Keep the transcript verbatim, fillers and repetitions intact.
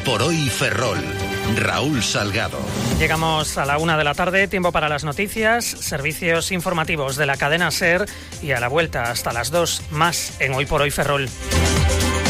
por Hoy Ferrol. Raúl Salgado. Llegamos a la una de la tarde, tiempo para las noticias, servicios informativos de la cadena SER y a la vuelta hasta las dos más en Hoy por Hoy Ferrol.